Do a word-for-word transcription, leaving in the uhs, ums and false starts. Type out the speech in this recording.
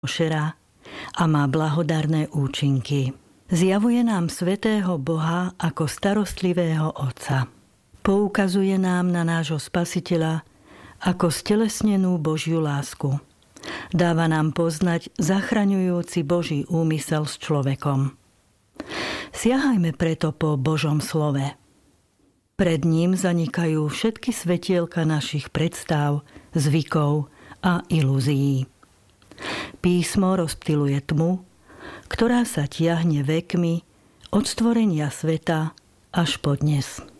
šera a má blahodarné účinky. Zjavuje nám svätého Boha ako starostlivého Otca. Poukazuje nám na nášho Spasiteľa ako stelesnenú Božiu lásku. Dáva nám poznať zachraňujúci Boží úmysel s človekom. Siahajme preto po Božom slove. Pred ním zanikajú všetky svetielka našich predstáv, zvykov a ilúzií. Písmo rozptyluje tmu, ktorá sa tiahne vekmi od stvorenia sveta až po dnes.